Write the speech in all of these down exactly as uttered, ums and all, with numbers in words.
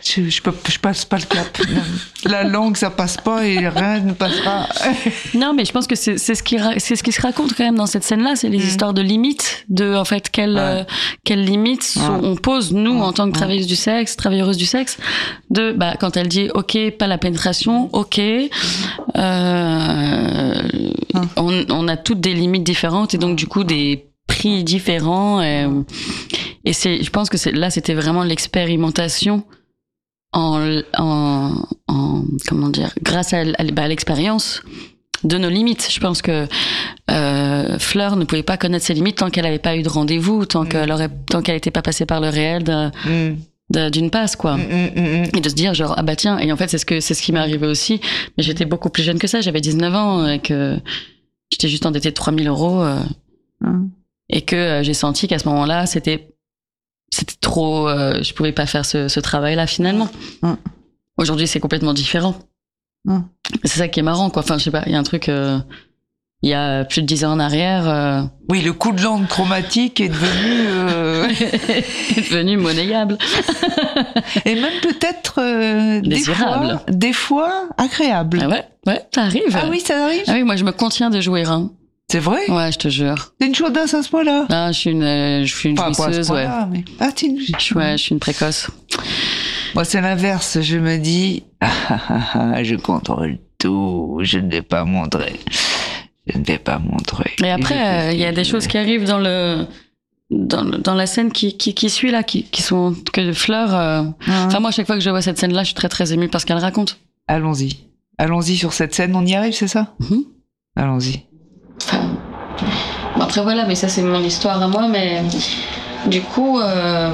je, je, peux, je passe pas le cap. La langue, ça passe pas et rien ne passera. Non, mais je pense que c'est, c'est, ce qui, c'est ce qui se raconte quand même dans cette scène-là, c'est les mmh. histoires de limites, de en fait quelles, ouais. euh, quelles limites sont, ouais. on pose nous ouais. en tant que travailleuses ouais. du sexe, travailleuses du sexe, de bah quand elle dit ok, pas la pénétration, ok, euh, ouais. on, on a toutes des limites différentes et donc du coup des prix différents et, et c'est, je pense que c'est, là c'était vraiment l'expérimentation en, en, en comment dire, grâce à, à, bah, à l'expérience de nos limites. Je pense que euh, Fleur ne pouvait pas connaître ses limites tant qu'elle n'avait pas eu de rendez-vous, tant mmh. qu'elle aurait, tant qu'elle n'était pas passée par le réel de, mmh. de, d'une passe, quoi. Mmh, mmh. Et de se dire genre ah bah tiens, et en fait c'est ce que c'est ce qui m'est arrivé aussi, mais j'étais beaucoup plus jeune que ça, j'avais dix-neuf ans et que j'étais juste endettée de trois mille euros. Euh, mmh. Et que euh, j'ai senti qu'à ce moment-là, c'était c'était trop. Euh, je pouvais pas faire ce, ce travail-là finalement. Mm. Aujourd'hui, c'est complètement différent. Mm. C'est ça qui est marrant, quoi. Enfin, je sais pas. Il y a un truc. Euh, il y a plus de dix ans en arrière. Euh... Oui, le coup de langue chromatique est devenu euh... est devenu monnayable. Et même peut-être euh, désirable. Des fois, des fois agréable. Ah ouais, ouais, ça arrive. Ah oui, ça arrive. Ah oui, moi je me contiens de jouer, hein. C'est vrai? Ouais, je te jure. T'es une chaudasse à ce point-là? Ah, je suis une, euh, je suis une jouisseuse, ouais. Mais... Ah, t'es une... Je, ouais, je suis une précoce. Moi, c'est l'inverse. Je me dis, ah, ah, ah, je contrôle tout. Je ne vais pas montrer. Je ne vais pas montrer. Et après, il euh, y a des choses qui arrivent dans le, dans, dans la scène qui, qui, qui suit là, qui, qui sont que Fleur. Euh... Ah. Enfin, moi, à chaque fois que je vois cette scène-là, je suis très, très émue parce qu'elle raconte. Allons-y. Allons-y sur cette scène. On y arrive, c'est ça? Mm-hmm. Allons-y. Enfin, après voilà, mais ça c'est mon histoire à moi, mais du coup euh,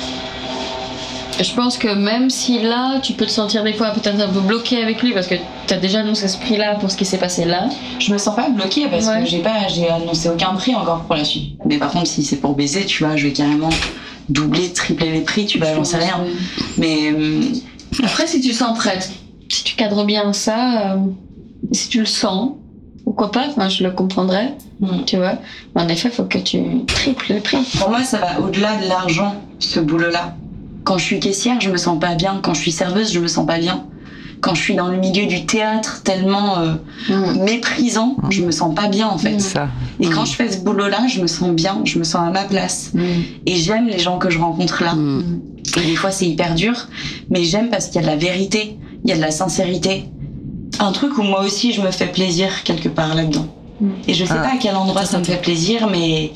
je pense que même si là tu peux te sentir des fois peut-être un peu bloqué avec lui parce que t'as déjà annoncé ce prix là pour ce qui s'est passé là. Je me sens pas bloquée parce ouais. que j'ai pas j'ai annoncé aucun prix encore pour la suite, mais par contre si c'est pour baiser, tu vois, je vais carrément doubler, tripler les prix, tu vois, j'en sais rien, mais euh... après si tu sens prête, si tu cadres bien ça, euh, si tu le sens, pourquoi pas, enfin, je le comprendrais, mmh. tu vois. Mais en effet, il faut que tu triples le prix. Pour moi, ça va au-delà de l'argent, ce boulot-là. Quand je suis caissière, je me sens pas bien. Quand je suis serveuse, je me sens pas bien. Quand je suis dans le milieu du théâtre, tellement euh, mmh. méprisant, mmh. je me sens pas bien, en fait. Ça. Et mmh. quand je fais ce boulot-là, je me sens bien, je me sens à ma place. Mmh. Et j'aime les gens que je rencontre là. Mmh. Et des fois, c'est hyper dur, mais j'aime parce qu'il y a de la vérité, il y a de la sincérité. Un truc où moi aussi je me fais plaisir quelque part là-dedans. Mmh. Et je sais ah. pas à quel endroit attends, ça me fait plaisir, mais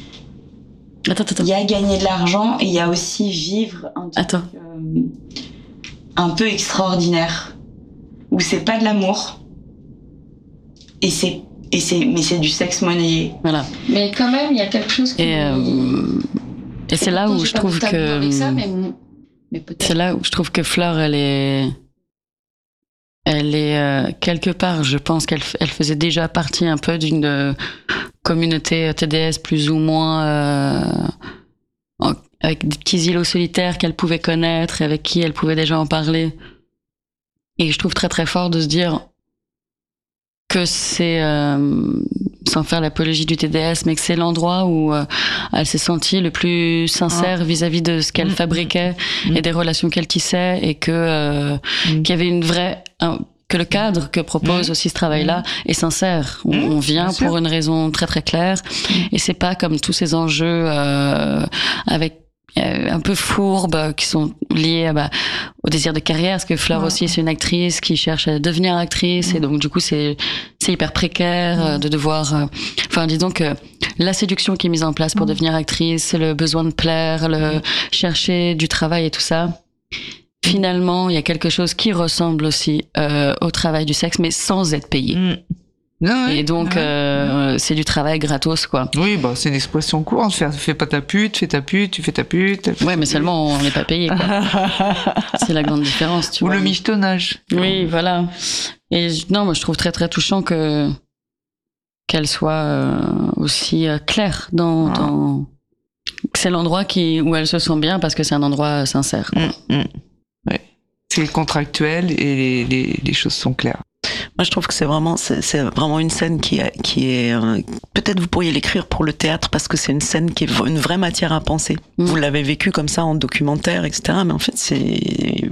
il y a gagner de l'argent et il y a aussi vivre un truc euh, un peu extraordinaire où c'est pas de l'amour et c'est et c'est mais c'est du sexe monnayé. Voilà. Mais quand même il y a quelque chose qui et, euh, et c'est, c'est là où je trouve que ça, mais, mais c'est là où je trouve que Fleur elle est Elle est euh, quelque part, je pense qu'elle elle faisait déjà partie un peu d'une euh, communauté T D S plus ou moins euh, en, avec des petits îlots solitaires qu'elle pouvait connaître et avec qui elle pouvait déjà en parler. Et je trouve très très fort de se dire que c'est, euh, sans faire l'apologie du T D S, mais que c'est l'endroit où euh, elle s'est sentie le plus sincère ah. vis-à-vis de ce qu'elle mmh. fabriquait mmh. et des relations qu'elle tissait et que euh, mmh. qu'il y avait une vraie un, que le cadre que propose mmh. aussi ce travail-là mmh. est sincère. On, mmh. on vient Bien pour sûr. Une raison très très claire mmh. et c'est pas comme tous ces enjeux euh, avec Euh, un peu fourbes qui sont liées bah, au désir de carrière, parce que Fleur ouais. aussi c'est une actrice qui cherche à devenir actrice mmh. et donc du coup c'est c'est hyper précaire mmh. de devoir euh, enfin disons que la séduction qui est mise en place pour mmh. devenir actrice, le besoin de plaire, le mmh. chercher du travail et tout ça, finalement il y a quelque chose qui ressemble aussi euh, au travail du sexe mais sans être payé. Mmh. Non, ouais, et donc, ouais, euh, ouais. c'est du travail gratos, quoi. Oui, bah, c'est une expression courante. Fais, fais pas ta pute, fais ta pute, tu fais ta pute. Ouais, mais seulement on n'est pas payé, quoi. C'est la grande différence, tu Ou vois. le michetonnage. Oui, voilà. Et non, moi, je trouve très, très touchant que, qu'elle soit euh, aussi euh, claire dans, ah. dans, c'est l'endroit qui, où elle se sent bien parce que c'est un endroit sincère, quoi. Mmh, mmh. Ouais. C'est contractuel et les, les, les choses sont claires. Moi, je trouve que c'est vraiment, c'est, c'est vraiment une scène qui, a, qui est. Euh, peut-être vous pourriez l'écrire pour le théâtre parce que c'est une scène qui est une vraie matière à penser. Mmh. Vous l'avez vécu comme ça en documentaire, et cetera. Mais en fait, c'est